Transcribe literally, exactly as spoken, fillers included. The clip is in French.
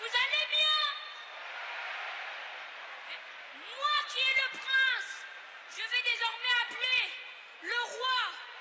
Vous allez bien? Moi qui est le prince, je vais désormais appeler le roi